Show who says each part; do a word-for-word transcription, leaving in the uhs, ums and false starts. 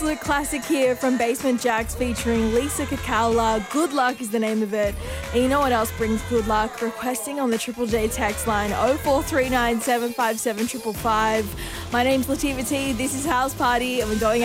Speaker 1: The classic here from Basement Jaxx featuring Lisa Kakaula. Good Luck is the name of it. And you know what else brings good luck? Requesting on the Triple J text line oh four three nine, seven five seven, five five five. My name's Latifah T. This is House Party and we're going